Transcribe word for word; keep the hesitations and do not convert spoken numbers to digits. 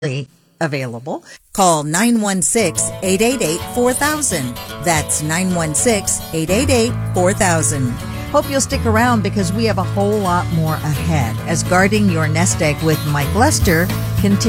available. Call nine one six, eight eight eight, four thousand. That's nine one six, eight eight eight, four thousand. Hope you'll stick around because we have a whole lot more ahead as Guarding Your Nest Egg with Mike Lester continues.